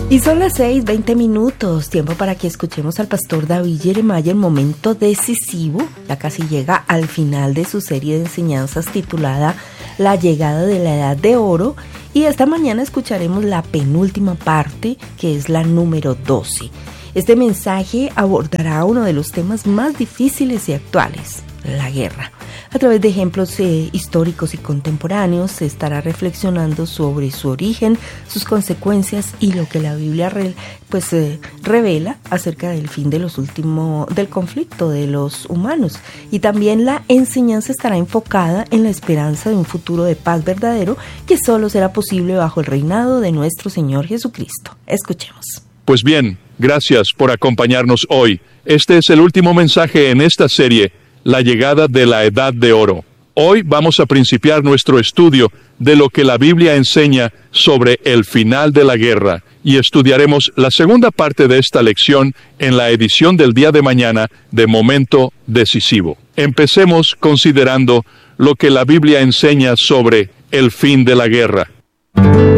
Y son las 6:20, tiempo para que escuchemos al pastor David Jeremiah en momento decisivo. Ya casi llega al final de su serie de enseñanzas titulada La llegada de la Edad de Oro, y esta mañana escucharemos la penúltima parte, que es la número 12. Este mensaje abordará uno de los temas más difíciles y actuales, la guerra. A través de ejemplos históricos y contemporáneos se estará reflexionando sobre su origen, sus consecuencias y lo que la Biblia revela acerca del fin del conflicto de los humanos. Y también la enseñanza estará enfocada en la esperanza de un futuro de paz verdadero que solo será posible bajo el reinado de nuestro Señor Jesucristo. Escuchemos. Pues bien, gracias por acompañarnos hoy. Este es el último mensaje en esta serie, La llegada de la Edad de Oro. Hoy vamos a principiar nuestro estudio de lo que la Biblia enseña sobre el final de la guerra, y estudiaremos la segunda parte de esta lección en la edición del día de mañana de Momento Decisivo. Empecemos considerando lo que la Biblia enseña sobre el fin de la guerra.